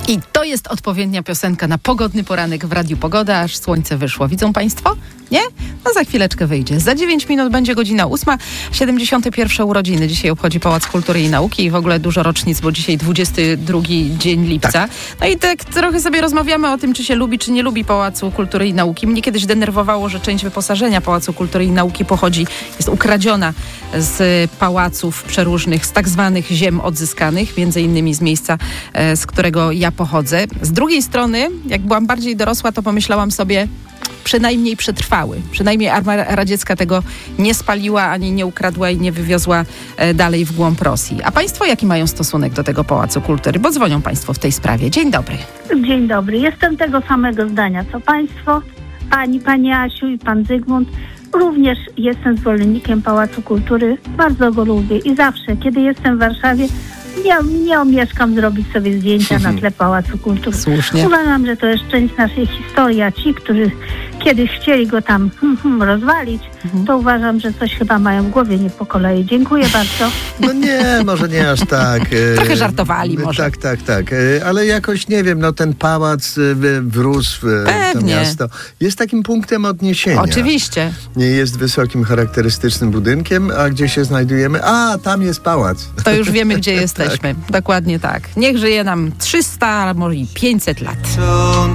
I to jest odpowiednia piosenka na pogodny poranek w Radiu Pogoda, aż słońce wyszło. Widzą Państwo? Nie? No za chwileczkę wyjdzie. Za 9 minut będzie godzina 8. 71. urodziny. Dzisiaj obchodzi Pałac Kultury i Nauki i w ogóle dużo rocznic, bo dzisiaj 22 dzień lipca. Tak. No i tak trochę sobie rozmawiamy o tym, czy się lubi, czy nie lubi Pałacu Kultury i Nauki. Mnie kiedyś denerwowało, że część wyposażenia Pałacu Kultury i Nauki jest ukradziona z pałaców przeróżnych, z tak zwanych ziem odzyskanych, między innymi z miejsca, z którego ja pochodzę. Z drugiej strony, jak byłam bardziej dorosła, to pomyślałam sobie, przynajmniej przetrwały. Przynajmniej Armia Radziecka tego nie spaliła, ani nie ukradła i nie wywiozła dalej w głąb Rosji. A Państwo jaki mają stosunek do tego Pałacu Kultury? Bo dzwonią Państwo w tej sprawie. Dzień dobry. Dzień dobry. Jestem tego samego zdania, co Państwo, Pani Asiu i Pan Zygmunt. Również jestem zwolennikiem Pałacu Kultury. Bardzo go lubię i zawsze, kiedy jestem w Warszawie, nie omieszkam zrobić sobie zdjęcia na tle Pałacu Kultury. Słusznie. Uważam, że to jest część naszej historii, a ci, którzy kiedyś chcieli go tam rozwalić, to uważam, że coś chyba mają w głowie nie po kolei. Dziękuję bardzo. No nie, może nie aż tak. Trochę żartowali może. Tak. Ale jakoś, nie wiem, no ten pałac wrósł w to miasto. Jest takim punktem odniesienia. Oczywiście. Nie jest wysokim, charakterystycznym budynkiem, a gdzie się znajdujemy? A, tam jest pałac. To już wiemy, gdzie jesteśmy. Dokładnie tak. Niech żyje nam 300, a może i 500 lat.